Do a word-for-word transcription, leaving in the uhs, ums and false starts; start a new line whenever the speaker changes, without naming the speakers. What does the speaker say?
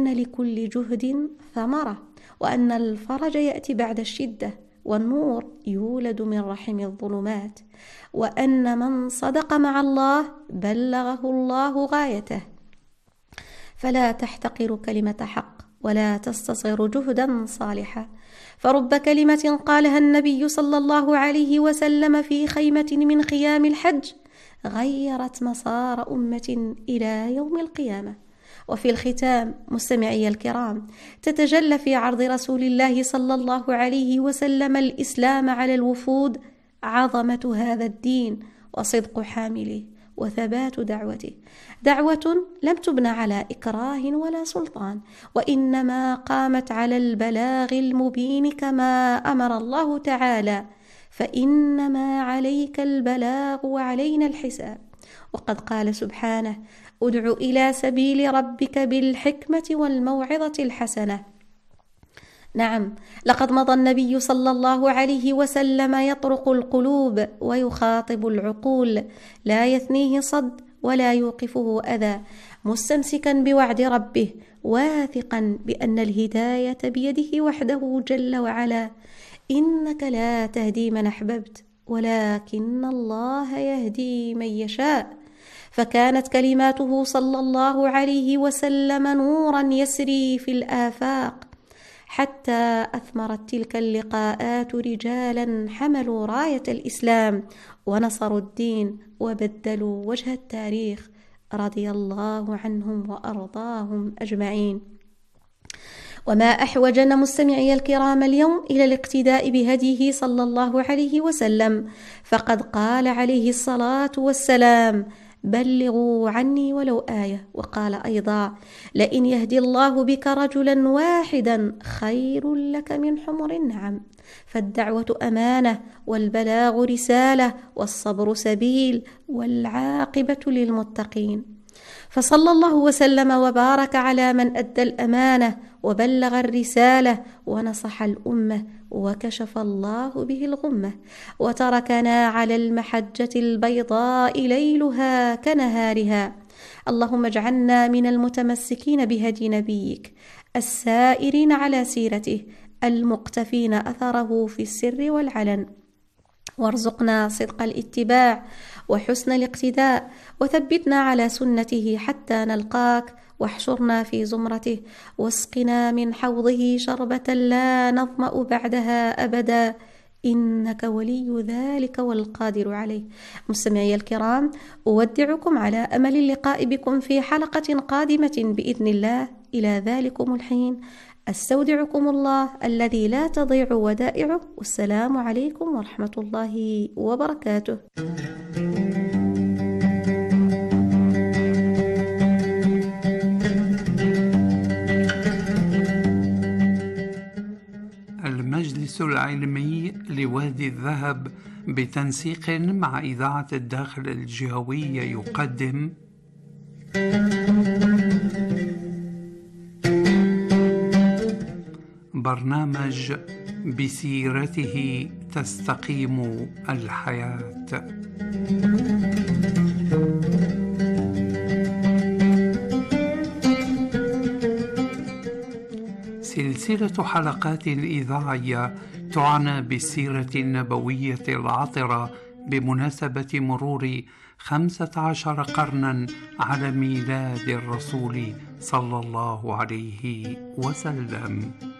وأن لكل جهد ثمرة، وأن الفرج يأتي بعد الشدة، والنور يولد من رحم الظلمات، وأن من صدق مع الله بلغه الله غايته. فلا تحتقر كلمة حق ولا تستصغر جهدا صالحا، فرب كلمة قالها النبي صلى الله عليه وسلم في خيمة من خيام الحج غيرت مسار أمة إلى يوم القيامة. وفي الختام مستمعي الكرام، تتجلى في عرض رسول الله صلى الله عليه وسلم الإسلام على الوفود عظمة هذا الدين وصدق حامله وثبات دعوته، دعوة لم تبنى على إكراه ولا سلطان، وإنما قامت على البلاغ المبين كما أمر الله تعالى: فإنما عليك البلاغ وعلينا الحساب. وقد قال سبحانه: ادع إلى سبيل ربك بالحكمة والموعظة الحسنة. نعم، لقد مضى النبي صلى الله عليه وسلم يطرق القلوب ويخاطب العقول، لا يثنيه صد ولا يوقفه أذى، مستمسكا بوعد ربه، واثقا بأن الهداية بيده وحده جل وعلا. إنك لا تهدي من أحببت ولكن الله يهدي من يشاء. فكانت كلماته صلى الله عليه وسلم نورا يسري في الآفاق، حتى أثمرت تلك اللقاءات رجالا حملوا راية الإسلام ونصروا الدين وبدلوا وجه التاريخ، رضي الله عنهم وأرضاهم أجمعين. وما أحوجنا مستمعي الكرام اليوم إلى الاقتداء بهديه صلى الله عليه وسلم، فقد قال عليه الصلاة والسلام: بلغوا عني ولو آية. وقال أيضا: لئن يهدي الله بك رجلا واحدا خير لك من حمر النعم. فالدعوة أمانة، والبلاغ رسالة، والصبر سبيل، والعاقبة للمتقين. فصلى الله وسلم وبارك على من أدى الأمانة وبلغ الرسالة ونصح الأمة وكشف الله به الغمة، وتركنا على المحجة البيضاء ليلها كنهارها. اللهم اجعلنا من المتمسكين بهدي نبيك، السائرين على سيرته، المقتفين أثره في السر والعلن، وارزقنا صدق الاتباع وحسن الاقتداء، وثبتنا على سنته حتى نلقاك، واحشرنا في زمرته، واسقنا من حوضه شربة لا نظمأ بعدها أبدا، إنك ولي ذلك والقادر عليه. مستمعي الكرام، أودعكم على أمل اللقاء بكم في حلقة قادمة بإذن الله. إلى ذلكم الحين أستودعكم الله الذي لا تضيع ودائعه، والسلام عليكم ورحمة الله وبركاته.
المجلس العلمي لوادي الذهب بتنسيق مع إذاعة الداخل الجهوية يقدم برنامج بسيرته تستقيم الحياة. سلسلة حلقات إذاعية تعنى بالسيرة النبوية العطرة بمناسبة مرور خمسة عشر قرنا على ميلاد الرسول صلى الله عليه وسلم.